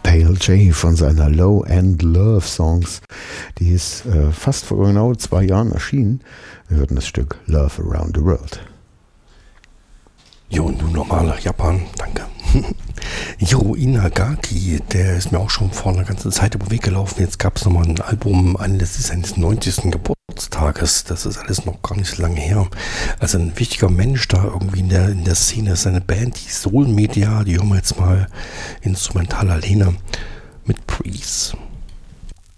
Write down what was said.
Pale J von seiner Low-End Love Songs. Die ist fast vor genau 2 Jahren erschienen. Wir hörten das Stück Love Around the World. Jo, du normaler Japan, danke. Jo, Inagaki, der ist mir auch schon vor einer ganzen Zeit über den Weg gelaufen. Jetzt gab es nochmal ein Album anlässlich seines 90. Geburtstages. Das ist alles noch gar nicht so lange her. Also ein wichtiger Mensch da irgendwie in der Szene ist eine Band, die Soul Media. Die hören wir jetzt mal instrumentaler Lehne mit Breeze.